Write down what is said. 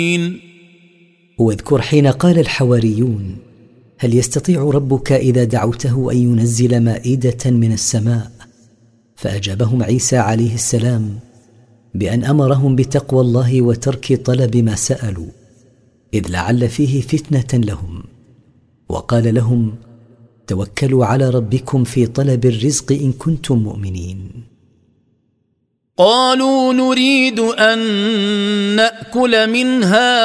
واذكر حين قال الحواريون: هل يستطيع ربك إذا دعوته أن ينزل مائدة من السماء؟ فأجابهم عيسى عليه السلام بأن أمرهم بتقوى الله وترك طلب ما سألوا، إذ لعل فيه فتنة لهم. وقال لهم: توكلوا على ربكم في طلب الرزق إن كنتم مؤمنين. قالوا نريد أن نأكل منها